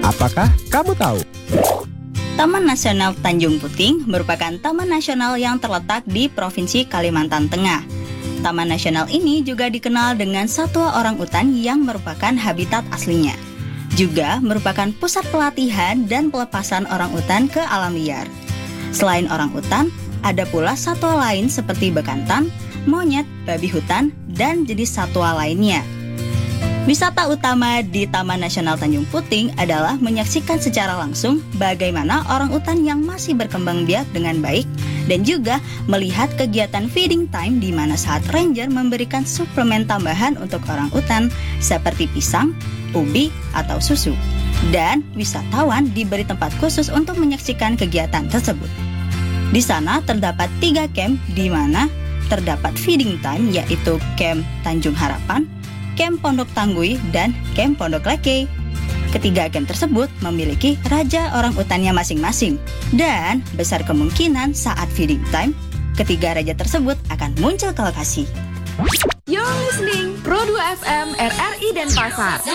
Apakah kamu tahu? Taman Nasional Tanjung Puting merupakan taman nasional yang terletak di Provinsi Kalimantan Tengah. Taman nasional ini juga dikenal dengan satwa orangutan yang merupakan habitat aslinya. Juga merupakan pusat pelatihan dan pelepasan orangutan ke alam liar. Selain orangutan, ada pula satwa lain seperti bekantan, monyet, babi hutan, dan jenis satwa lainnya. Wisata utama di Taman Nasional Tanjung Puting adalah menyaksikan secara langsung bagaimana orangutan yang masih berkembang biak dengan baik dan juga melihat kegiatan feeding time di mana saat ranger memberikan suplemen tambahan untuk orangutan seperti pisang, ubi, atau susu. Dan wisatawan diberi tempat khusus untuk menyaksikan kegiatan tersebut. Di sana terdapat 3 camp di mana terdapat feeding time yaitu Camp Tanjung Harapan, Camp Pondok Tanggui, dan Camp Pondok Leke. Ketiga camp tersebut memiliki raja orangutannya masing-masing. Dan besar kemungkinan saat feeding time, ketiga raja tersebut akan muncul ke lokasi. You're listening Pro 2 FM RRI Denpasar.